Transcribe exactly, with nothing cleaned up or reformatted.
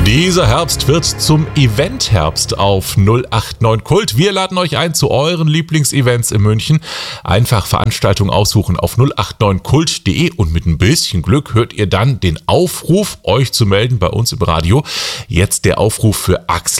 Dieser Herbst wird zum Event-Herbst auf null acht neun Kult. Wir laden euch ein zu euren Lieblingsevents in München. Einfach Veranstaltungen aussuchen auf null acht neun kult punkt de und mit ein bisschen Glück hört ihr dann den Aufruf, euch zu melden bei uns im Radio. Jetzt der Aufruf für Axel